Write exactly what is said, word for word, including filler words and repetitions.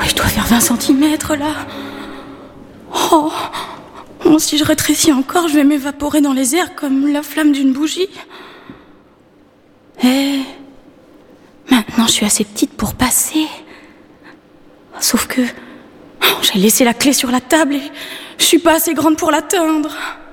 Je dois faire vingt centimètres là. Oh, oh, si je rétrécis encore, je vais m'évaporer dans les airs comme la flamme d'une bougie. Eh, maintenant je suis assez petite pour passer. Sauf que oh, j'ai laissé la clé sur la table et je suis pas assez grande pour l'atteindre.